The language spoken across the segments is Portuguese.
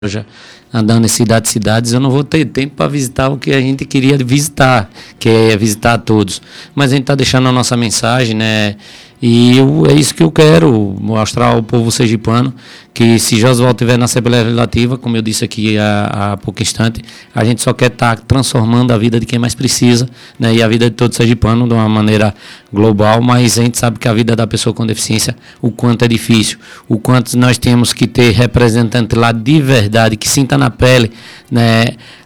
já andando em cidades, eu não vou ter tempo para visitar o que a gente queria visitar, que é visitar todos. Mas a gente está deixando a nossa mensagem, né? E é isso que eu quero, mostrar ao povo sergipano, que se Josivaldo estiver na Assembleia Legislativa, como eu disse aqui há pouco instante, a gente só quer estar transformando a vida de quem mais precisa, né, e a vida de todo sergipano de uma maneira global, mas a gente sabe que a vida da pessoa com deficiência, o quanto é difícil, o quanto nós temos que ter representante lá de verdade, que sinta na pele, né,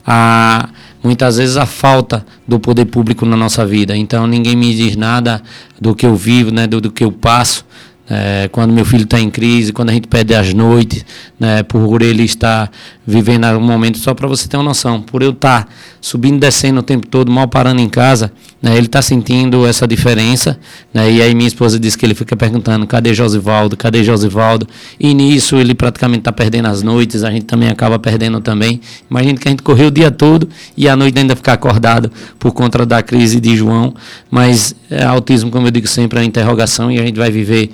muitas vezes a falta do poder público na nossa vida. Então ninguém me diz nada do que eu vivo, né, do que eu passo, quando meu filho está em crise, quando a gente perde as noites, né, por ele estar vivendo um momento, só para você ter uma noção, por eu estar subindo e descendo o tempo todo, mal parando em casa, né, ele está sentindo essa diferença, né, e aí minha esposa disse que ele fica perguntando, cadê Josivaldo, cadê Josivaldo, e nisso ele praticamente está perdendo as noites, a gente também acaba perdendo também. Imagina que a gente correu o dia todo e à noite ainda ficar acordado por conta da crise de João, mas autismo, como eu digo sempre, é uma interrogação e a gente vai viver,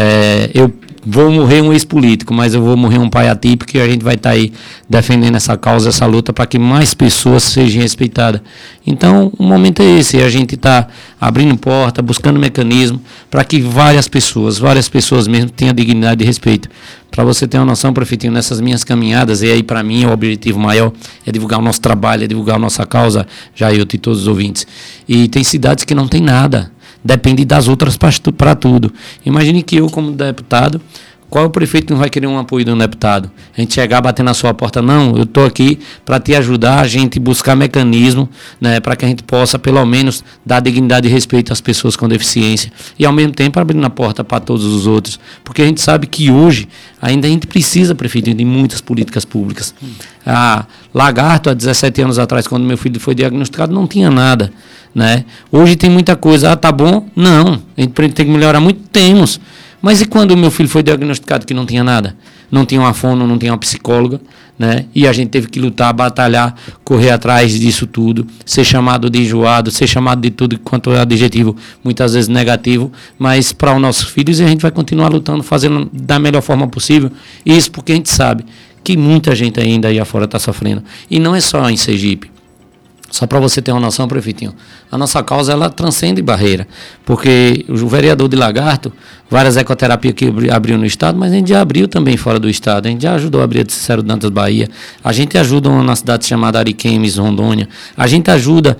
eu vou morrer um ex-político, mas eu vou morrer um pai atípico e a gente vai estar aí defendendo essa causa, essa luta para que mais pessoas sejam respeitadas. Então, o momento é esse, a gente está abrindo porta, buscando mecanismo para que várias pessoas mesmo tenham dignidade e respeito. Para você ter uma noção, prefeitinho, nessas minhas caminhadas, e aí para mim o objetivo maior é divulgar o nosso trabalho, é divulgar a nossa causa, Jailton e todos os ouvintes. E tem cidades que não tem nada, depende das outras para tudo. Imagine que eu, como deputado, qual é o prefeito que não vai querer um apoio do deputado? A gente chegar, bater na sua porta, não, eu estou aqui para te ajudar, a gente buscar mecanismo, né, para que a gente possa, pelo menos, dar dignidade e respeito às pessoas com deficiência. E, ao mesmo tempo, abrindo a porta para todos os outros. Porque a gente sabe que hoje, ainda a gente precisa, prefeito, de muitas políticas públicas. Lagarto, há 17 anos atrás, quando meu filho foi diagnosticado, não tinha nada, né? Hoje tem muita coisa. Tá bom? Não. A gente tem que melhorar muito? Temos. Mas e quando o meu filho foi diagnosticado que não tinha nada? Não tinha uma fono, não tinha uma psicóloga, né? E a gente teve que lutar, batalhar, correr atrás disso tudo, ser chamado de enjoado, ser chamado de tudo quanto é adjetivo, muitas vezes negativo, mas para os nossos filhos a gente vai continuar lutando, fazendo da melhor forma possível. Isso porque a gente sabe que muita gente ainda aí afora está sofrendo. E não é só em Sergipe. Só para você ter uma noção, prefeitinho, a nossa causa, ela transcende barreira, porque o vereador de Lagarto, várias ecoterapias que abriu no estado, mas a gente já abriu também fora do estado, a gente já ajudou a abrir a de Cicero Dantas, Bahia, a gente ajuda na cidade chamada Ariquemes, Rondônia, a gente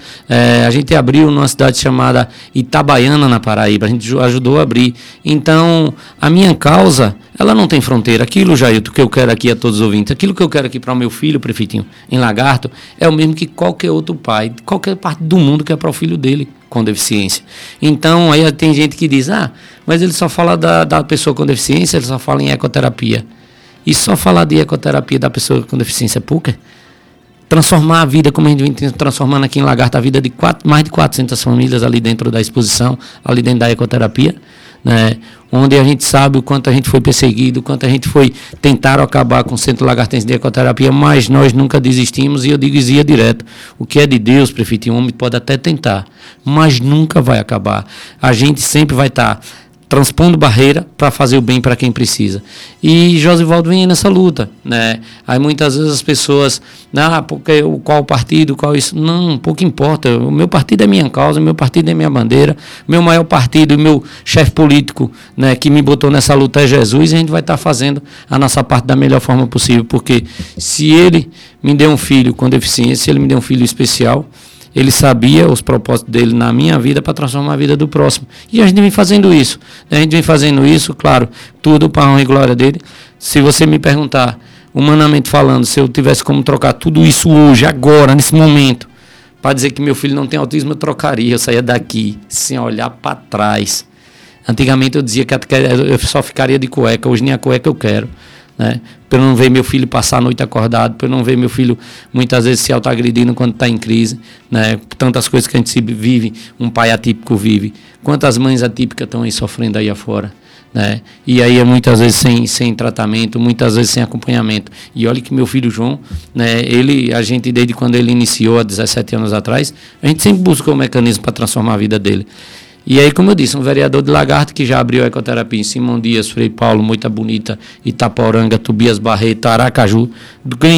abriu numa cidade chamada Itabaiana, na Paraíba, a gente ajudou a abrir. Então, a minha causa, ela não tem fronteira. Aquilo, Jailton, que eu quero aqui a todos os ouvintes, aquilo que eu quero aqui para o meu filho, prefeitinho, em Lagarto, é o mesmo que qualquer outro pai, qualquer parte do mundo quer para o filho dele com deficiência. Então, aí tem gente que diz, mas ele só fala da pessoa com deficiência, ele só fala em ecoterapia. E só falar de ecoterapia da pessoa com deficiência pouca, transformar a vida, como a gente vem transformando aqui em Lagarto, a vida de mais de 400 famílias ali dentro da exposição, ali dentro da ecoterapia, né, onde a gente sabe o quanto a gente foi perseguido, o quanto a gente foi tentar acabar com o Centro Lagartense de Ecoterapia, mas nós nunca desistimos, e eu dizia direto, o que é de Deus, prefeito, o homem pode até tentar, mas nunca vai acabar. A gente sempre vai estar transpondo barreira para fazer o bem para quem precisa. E Josivaldo vem nessa luta, né? Aí muitas vezes as pessoas, porque qual partido, qual isso, não, pouco importa, o meu partido é minha causa, o meu partido é minha bandeira, meu maior partido, o meu chefe político, né, que me botou nessa luta é Jesus, e a gente vai estar fazendo a nossa parte da melhor forma possível, porque se ele me deu um filho com deficiência, se ele me deu um filho especial, ele sabia os propósitos dele na minha vida para transformar a vida do próximo. E a gente vem fazendo isso. A gente vem fazendo isso, claro, tudo para a honra e glória dele. Se você me perguntar, humanamente falando, se eu tivesse como trocar tudo isso hoje, agora, nesse momento, para dizer que meu filho não tem autismo, eu trocaria. Eu saía daqui sem olhar para trás. Antigamente eu dizia que eu só ficaria de cueca. Hoje nem a cueca eu quero, né? Para eu não ver meu filho passar a noite acordado, para eu não ver meu filho muitas vezes se autoagredindo quando está em crise, né? Tantas coisas que a gente vive, um pai atípico vive. Quantas mães atípicas estão aí sofrendo aí afora, né? E aí muitas vezes sem tratamento, muitas vezes sem acompanhamento. E olha que meu filho João, né, a gente desde quando ele iniciou há 17 anos atrás, a gente sempre buscou um mecanismo para transformar a vida dele. E aí, como eu disse, um vereador de Lagarto que já abriu a ecoterapia em Simão Dias, Frei Paulo, Moita Bonita, Itaporanga, Tobias Barreto, Aracaju,